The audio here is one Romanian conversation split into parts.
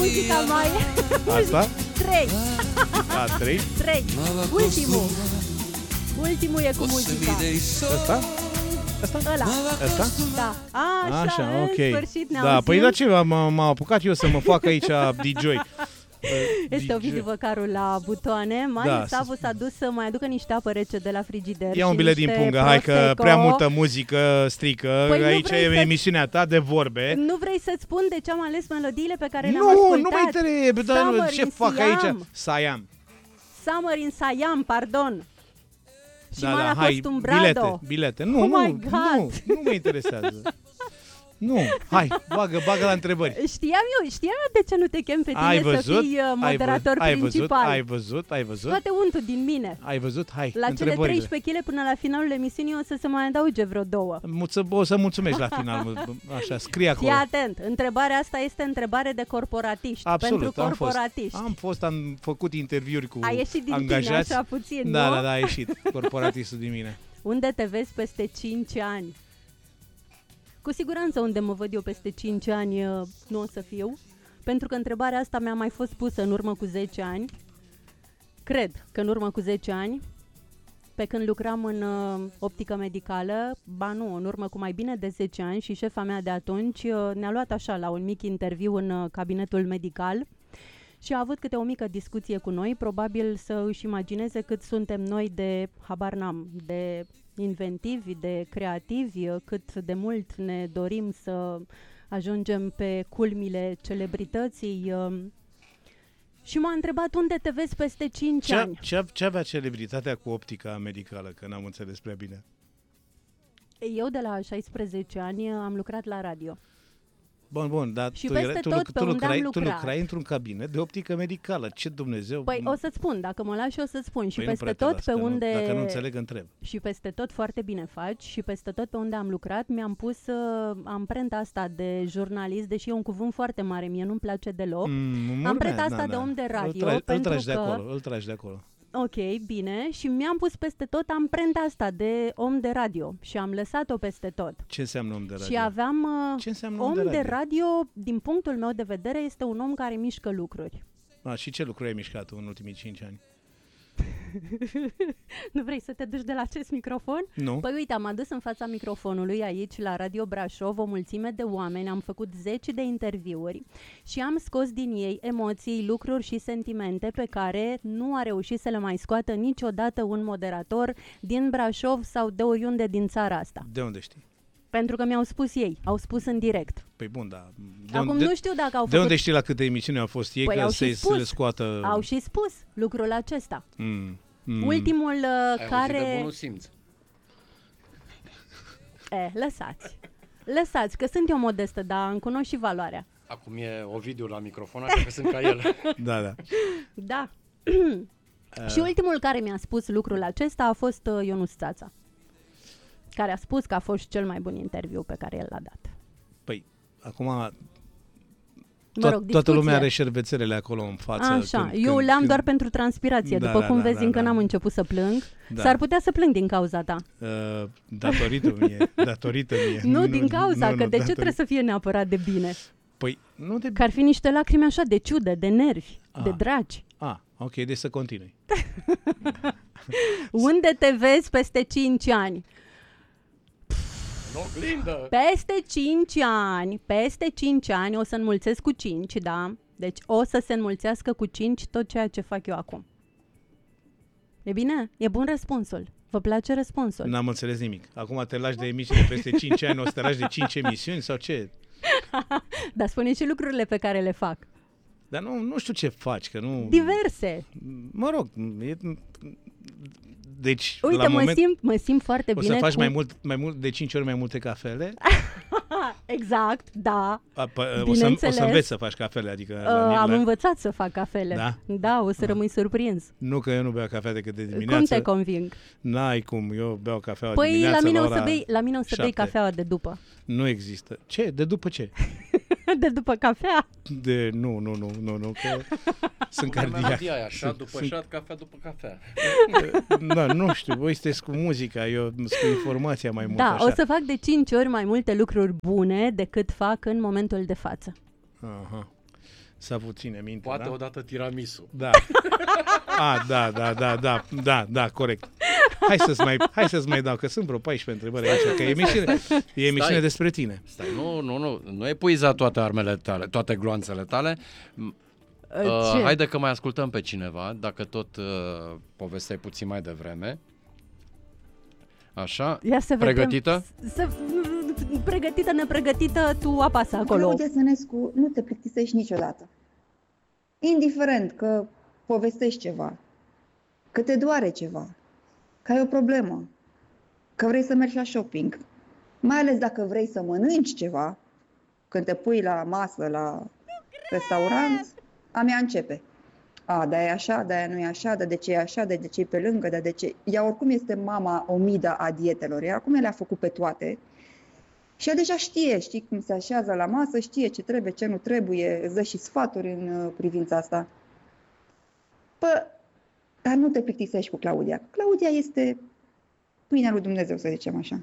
muzica mai... Asta? 3. A, 3? 3. Ultimul e cu muzica. Asta? Ăla. Asta? Da. Așa, ok. sfârșit ne Da, auzim. păi la ce m-am apucat eu să mă fac aici DJ? Este Ovidiu Văcaru la butoane. Savu s-a dus să mai aducă niște apă rece de la frigider. Ia un bilet din pungă, hai că prea multă muzică strică. Păi aici e emisiunea ta de vorbe. Nu vrei să-ți spun de ce am ales melodiile pe care le-am ascultat? Nu mă întreb, dar ce fac aici? Summer in Siam, pardon. Și Mala Costumbrado. Bilete. Nu mă interesează. Nu, hai, bagă la întrebări. Știam eu de ce nu te chem pe tine să fii moderator principal. Ai văzut? Toate untul din mine. Ai văzut? Hai, la cele 13 kg până la finalul emisiunii o să se mai adauge vreo 2. O să mulțumești la final, așa, scrie acolo. Fii atent, întrebarea asta este întrebare de corporatiști. Absolut, pentru corporatiști. Am făcut interviuri cu angajați. A ieșit din tine așa puțin, da, nu? Da, a ieșit corporatistul din mine. Unde te vezi peste 5 ani? Cu siguranță unde mă văd eu peste 5 ani nu o să fiu, pentru că întrebarea asta mi-a mai fost pusă în urmă cu 10 ani. Cred că în urmă cu 10 ani, pe când lucram în optică medicală, în urmă cu mai bine de 10 ani, și șefa mea de atunci ne-a luat așa la un mic interviu în cabinetul medical și a avut câte o mică discuție cu noi, probabil să își imagineze cât suntem noi de, habar n-am, de inventivi, de creativi, cât de mult ne dorim să ajungem pe culmile celebrității. Și m-a întrebat unde te vezi peste 5 ani. Ce avea celebritatea cu optica medicală, că n-am înțeles prea bine? Eu de la 16 ani am lucrat la radio. Bun, dar și tu lucrai într-un cabinet de optică medicală. Ce Dumnezeu? Păi o să-ți spun, dacă mă lași o să-ți spun. Și peste tot pe unde... Dacă nu înțeleg, întreb. Și peste tot foarte bine faci. Și peste tot pe unde am lucrat mi-am pus amprenta asta de jurnalist, deși e un cuvânt foarte mare, mie nu-mi place deloc. Amprenta asta de om de radio. Îl tragi de acolo. Ok, bine. Și mi-am pus peste tot amprenta asta de om de radio și am lăsat-o peste tot. Ce înseamnă om de radio? Și aveam om de radio, din punctul meu de vedere, este un om care mișcă lucruri. Și ce lucruri ai mișcat în ultimii 5 ani? Nu vrei să te duci de la acest microfon? Nu. Păi uite, am adus în fața microfonului aici la Radio Brașov o mulțime de oameni, am făcut 10 de interviuri și am scos din ei emoții, lucruri și sentimente pe care nu a reușit să le mai scoată niciodată un moderator din Brașov sau de oriunde din țara asta. De unde știi? Pentru că mi-au spus ei, au spus în direct. Păi bun, da. Acum nu știu dacă au făcut... De unde știi la câte emisiuni au fost ei, că să le scoată... Au și spus lucrul acesta. Ultimul care... Ai de bunul simț. Lăsați, că sunt eu modestă, dar îmi cunosc și valoarea. Acum e Ovidiu la microfon, așa că sunt ca el. Da. Și ultimul care mi-a spus lucrul acesta a fost Ionuț Țața, care a spus că a fost cel mai bun interviu pe care el l-a dat. Păi, acum toată lumea are șervețelele acolo în față. Așa, eu le-am doar pentru transpirație. După cum vezi, încă n-am început să plâng. S-ar putea să plâng din cauza ta. Datorită mie. Nu din cauza, că de ce trebuie să fie neapărat de bine? Păi, nu de... Că ar fi niște lacrimi așa de ciudă, de nervi, de dragi. Ok, deci să continui. Unde te vezi peste 5 ani? Peste 5 ani o să înmulțesc cu 5, da? Deci o să se înmulțească cu 5 tot ceea ce fac eu acum. E bine? E bun răspunsul. Vă place răspunsul? N-am înțeles nimic. Acum te lași de emisiune peste 5 ani, o să te lași de 5 emisiuni sau ce? Dar spune și lucrurile pe care le fac. Dar nu știu ce faci, că nu... Diverse. Mă rog, deci, uite, la moment, mă simt foarte bine. O să faci mai mult de 5 ori mai multe cafele? Exact, da. O să înveți să faci cafele, adică... Am învățat să fac cafele. Da? Da, o să rămâi surprins. Nu, că eu nu beau cafea decât de dimineață. Cum te conving? N-ai cum, eu beau cafeaua dimineața la mine o să bei cafeaua de după. Nu există. Ce? De după ce? De după cafea? Nu, că sunt cardiac. Șat după șat, cafea după cafea. Da, nu știu, voi sunteți cu muzica, eu sunt cu informația mai mult. Da, așa. O să fac de 5 ori mai multe lucruri bune decât fac în momentul de față. Aha. Să vă ține minte. Poate odată tiramisu. Da. Da, corect. Hai să-ți mai dau, că sunt vreo 14 întrebări aici, că e emisiune despre tine. Stai, nu epuizat toate armele tale, toate gloanțele tale. Haide că mai ascultăm pe cineva, dacă tot povesteai puțin mai devreme. Așa, ia să pregătită? Pregătită, nepregătită, tu apasă acolo. Claudia Sănescu, nu te plictisești niciodată. Indiferent că povestești ceva, că te doare ceva, că ai o problemă, că vrei să mergi la shopping, mai ales dacă vrei să mănânci ceva, când te pui la masă, la restaurant, a mea începe. Dar e așa, de nu e așa, de ce e așa, de ce e pe lângă, de ce... Ea oricum este mama Omida a dietelor, ea acum le-a făcut pe toate și ea deja știi cum se așează la masă, știe ce trebuie, ce nu trebuie, îți dă și sfaturi în privința asta. Dar nu te plictisești cu Claudia. Claudia este pâinea lui Dumnezeu, să zicem așa.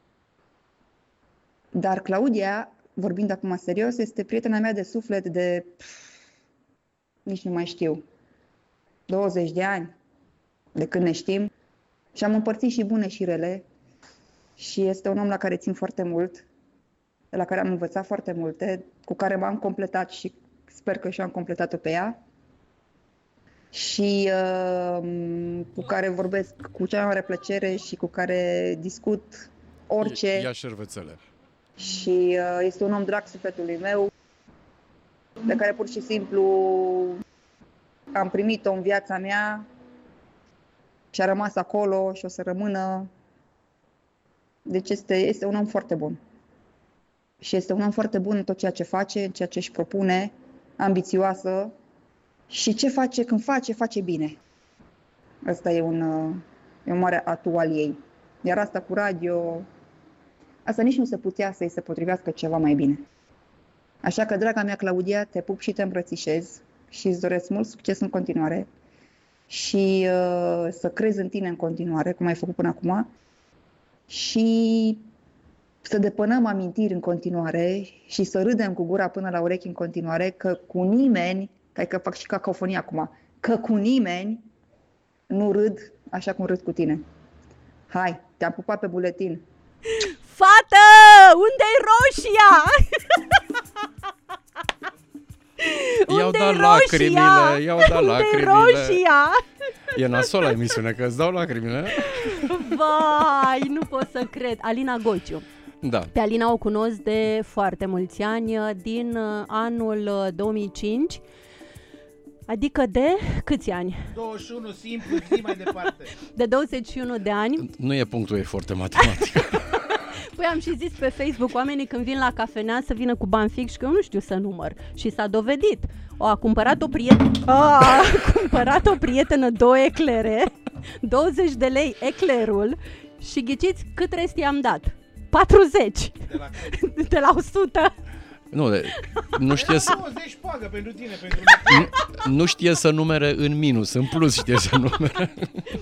Dar Claudia, vorbind acum serios, este prietena mea de suflet de... nici nu mai știu, 20 de ani de când ne știm și am împărțit și bune și rele și este un om la care țin foarte mult, de la care am învățat foarte multe, cu care m-am completat și sper că și am completat-o pe ea și cu care vorbesc cu cea mai mare plăcere și cu care discut orice. Ia șervețele. Și este un om drag sufletului meu, pe care pur și simplu am primit-o în viața mea și a rămas acolo și o să rămână. Deci este un om foarte bun. Și este un om foarte bun în tot ceea ce face, în ceea ce își propune, ambițioasă și ce face când face bine. Asta e un mare atu al ei. Iar asta cu radio, asta nici nu se putea să-i se potrivească ceva mai bine. Așa că, draga mea Claudia, te pup și te îmbrățișez și îți doresc mult succes în continuare și să crezi în tine în continuare, cum ai făcut până acum, și să depănăm amintiri în continuare și să râdem cu gura până la urechi în continuare, că cu nimeni, că fac și cacofonie acum, că cu nimeni nu râd așa cum râd cu tine. Hai, te-am pupat pe buletin. Fată, unde-i roșia? I-au Unde-i dat roșia? lacrimile, i-au dat Unde-i lacrimile. roșia? E nasol la emisiune, că îți dau lacrimile. Vai, nu pot să cred. Alina Gociu. Da. Pe Alina o cunosc de foarte mulți ani, din anul 2005. Adică de câți ani? 21, simplu, zi mai departe. De 21 de ani. Nu e punctul ei foarte matematică. Păi am și zis pe Facebook, oamenii când vin la cafenea să vină cu bani fix și că eu nu știu să număr. Și s-a dovedit. A cumpărat o prietenă 2 eclere, 20 de lei eclerul și ghiciți cât rest i-am dat? 40. De la 100. Nu știe să... 20 pagă pentru tine, pentru nu știe să numere în minus, în plus știe să numere.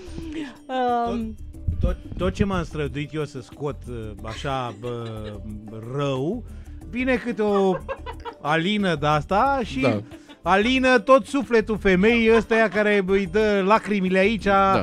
Tot ce m-am străduit eu să scot așa rău, vine câte o Alină de asta și Da. Alină tot sufletul femeii ăsta care îi dă lacrimile aici. Da.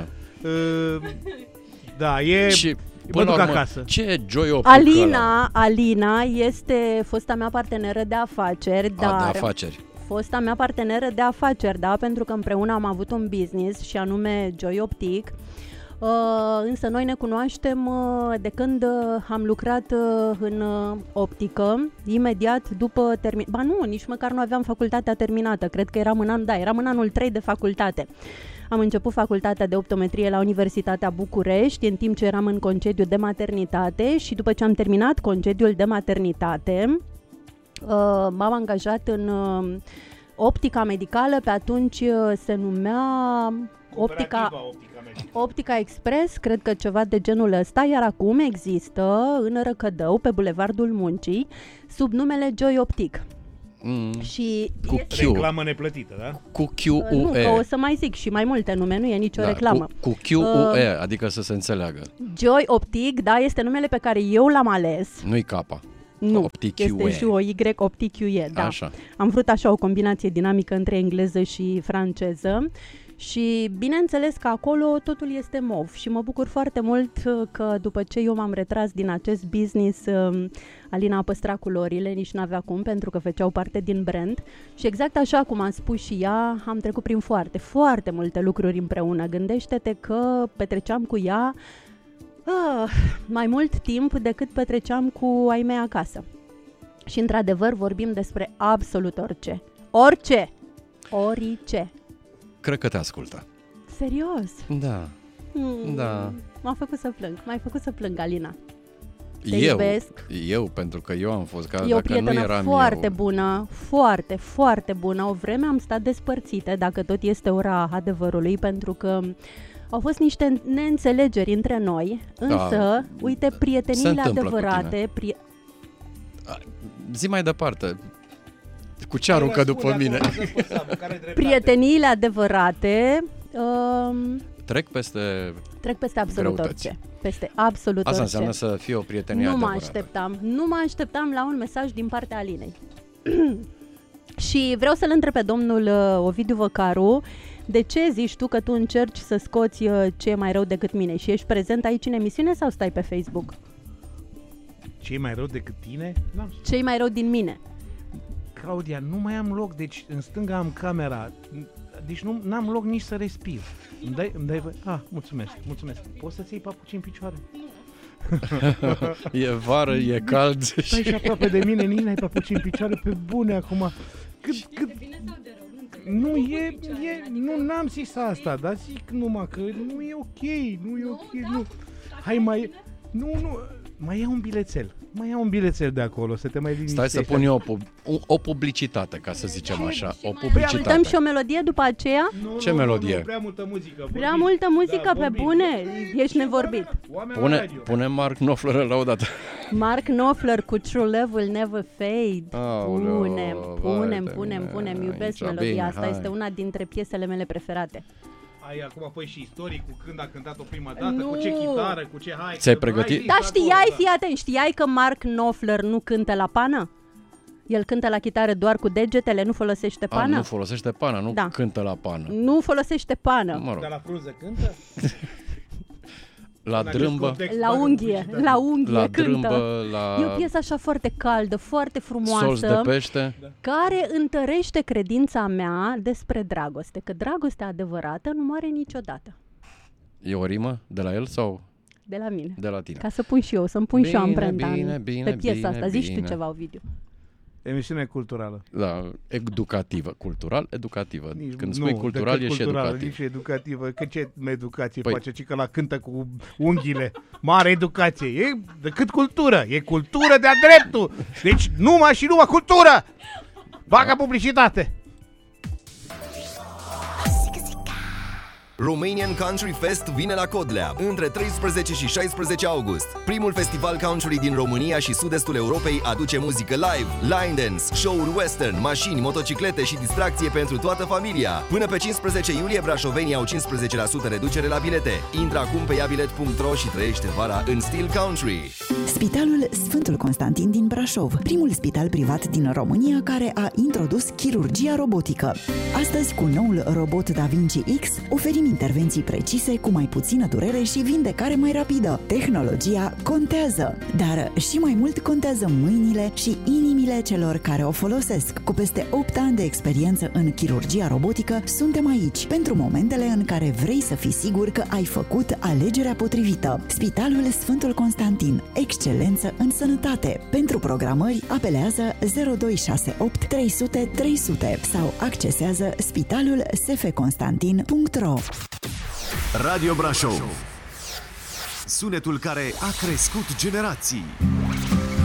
Da, e... Și mă duc la urmă, acasă. ce e Joy Optic ăla? Alina este fosta mea parteneră de afaceri, dar de afaceri. fosta mea parteneră de afaceri, da, pentru că împreună am avut un business și anume Joy Optic. Însă noi ne cunoaștem de când am lucrat în optică, imediat după Ba nu, nici măcar nu aveam facultatea terminată, cred că eram în anul 3 de facultate. Am început facultatea de optometrie la Universitatea București, în timp ce eram în concediu de maternitate și după ce am terminat concediul de maternitate, m-am angajat în optica medicală, pe atunci se numea Optica Express, cred că ceva de genul ăsta, iar acum există în Răcădău, pe Bulevardul Muncii, sub numele Joy Optic. Și cu Q. Reclamă neplătită, da? Cu QUE. Nu, că o să mai zic și mai multe nume, nu e nicio reclamă. Cu QUE, adică să se înțeleagă. Joy Optic, da, este numele pe care eu l-am ales. Nu-i capa. Nu, Optiqe. este și o Y, Optiqe, da. Așa. Am vrut așa o combinație dinamică între engleză și franceză și bineînțeles că acolo totul este mov și mă bucur foarte mult că după ce eu m-am retras din acest business, Alina a păstrat culorile, nici n-avea cum pentru că făceau parte din brand și exact așa cum a spus și ea, am trecut prin foarte, foarte multe lucruri împreună. Gândește-te că petreceam cu ea mai mult timp decât petreceam cu ai mei acasă. Și într-adevăr vorbim despre absolut orice. Orice. Cred că te ascultă. Serios? Da. Da. M-a făcut să plâng. M-ai făcut să plâng, Alina. Te iubesc. Eu, pentru că eu am fost ca E o dacă prietenă nu eram foarte eu. bună, foarte, foarte bună. O vreme am stat despărțite, dacă tot este ora adevărului, pentru că au fost niște neînțelegeri între noi, însă, uite, prieteniile adevărate... Zi mai departe. Cu ce aruncă după mine? Prieteniile adevărate... Trec peste absolut greutăți. orice. Peste absolut Asta orice. înseamnă să fie o prietenie adevărată. Nu mă așteptam la un mesaj din partea Alinei. Și vreau să-l întreb pe domnul Ovidiu Văcaru, de ce zici tu că tu încerci să scoți ce e mai rău decât mine și ești prezent aici în emisiune sau stai pe Facebook? Ce e mai rău decât tine? Ce e mai rău din mine? Claudia, nu mai am loc, deci în stânga am camera, deci nu am loc nici să respir. Îmi dai mulțumesc. Poți să-ți iei papuci în picioare? E vară, e cald. Stai și aproape de mine, nici n-ai papuci în picioare, pe bune acum. Cât... Nu, n-am zis asta, dar zic numai că nu e ok, nu. Hai mai ia un bilețel. Mai ia un bilețel de acolo, să te mai liniștești. Stai să pun eu o publicitate, ca să zicem așa. O Ascultăm publicitate. și o melodie după aceea? Ce melodie? Nu, prea multă muzică. Prea multă muzică, pe bune. Ești nevorbit. Pune Mark Knopfler la odată. Mark Knopfler cu True Love Will Never Fade. Aoleu, Punem. Iubesc aici, melodia bine, asta. hai. Este una dintre piesele mele preferate. Ai acum păi și istorii cu când a cântat-o prima dată, cu ce chitară, cu ce hai. Ți-ai pregătit? Da, fii atent, știai că Mark Knopfler nu cântă la pană? El cântă la chitară doar cu degetele, nu folosește pană? Nu folosește pana, nu Da. cântă la pană. Nu folosește pană. Mă rog, Dar la frunză cântă? la drâmbă, La unghie la cântă. drâmbă, la E o piesă așa foarte caldă, foarte solți frumoasă, de pește. care întărește credința mea despre dragoste, că dragostea adevărată nu moare niciodată. E o rimă de la el sau De la mine. de la tine? Ca să pun și eu, să-mi pun și eu amprenta bine, pe piesa bine, asta. Zici tu bine. ceva, Ovidiu. Emisiune culturală. Da, educativă, cultural, educativă. Când spui Nu, cultural, decât e și culturală, educativ. nici educativă. Că ce educație Păi- face? Ci că la cântă cu unghiile. Mare educație. E decât cultură. E cultură de-a dreptul. Deci numai și numai cultură. Bagă publicitate. Romanian Country Fest vine la Codlea între 13 și 16 august. Primul festival country din România și sud-estul Europei aduce muzică live, line dance, show-uri western, mașini, motociclete și distracție pentru toată familia. Până pe 15 iulie brașovenii au 15% reducere la bilete. Intră acum pe iabilet.ro și trăiește vara în stil country. Spitalul Sfântul Constantin din Brașov, primul spital privat din România care a introdus chirurgia robotică. Astăzi, cu noul robot Da Vinci X, oferim intervenții precise, cu mai puțină durere și vindecare mai rapidă. Tehnologia contează, dar și mai mult contează mâinile și inimile celor care o folosesc. Cu peste 8 ani de experiență în chirurgia robotică, suntem aici pentru momentele în care vrei să fii sigur că ai făcut alegerea potrivită. Spitalul Sfântul Constantin, excelență în sănătate. Pentru programări, apelează 0268 300 300 sau accesează spitalulsfconstantin.ro. Radio Brașov. Sunetul care a crescut generații.